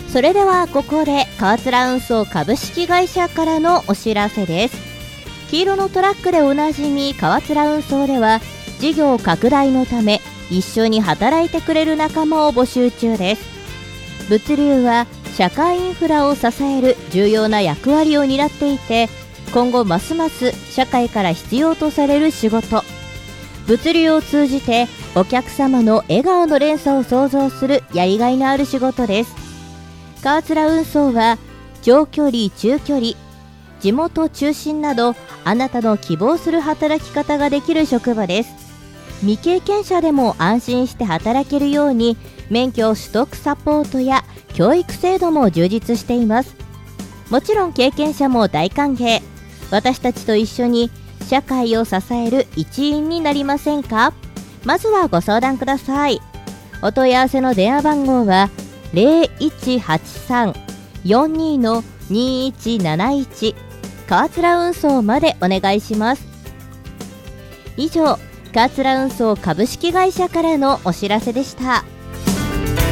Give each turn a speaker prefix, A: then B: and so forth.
A: それではここで川連運送株式会社からのお知らせです。黄色のトラックでおなじみ川連運送では、事業拡大のため一緒に働いてくれる仲間を募集中です。物流は社会インフラを支える重要な役割を担っていて、今後ますます社会から必要とされる仕事、物流を通じてお客様の笑顔の連鎖を創造するやりがいのある仕事です。川連運送は長距離、中距離、地元中心などあなたの希望する働き方ができる職場です。未経験者でも安心して働けるように免許取得サポートや教育制度も充実しています。もちろん経験者も大歓迎。私たちと一緒に社会を支える一員になりませんか？まずはご相談ください。お問い合わせの電話番号は 0183-42-2171 川連運送までお願いします。以上、川連運送株式会社からのお知らせでした。